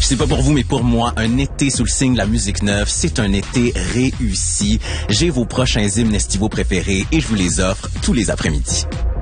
Je sais pas pour vous, mais pour moi, un été sous le signe de la musique neuve, c'est un été réussi. J'ai vos prochains hymnes estivaux préférés et je vous les offre tous les après-midi.